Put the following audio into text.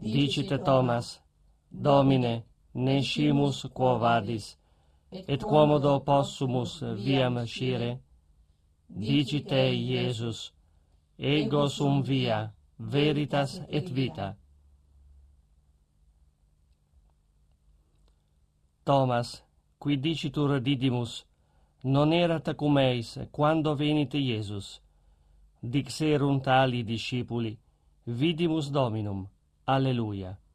Dicite Thomas, Domine, nescimus quo vadis, et quomodo possumus viam scire? Dicite Iesus, ego sum via, veritas et vita. Thomas, qui dicitur Didymus, non erat cum eis quando venit Iesus. Dixerunt ali discipuli, vidimus Dominum. Alleluia.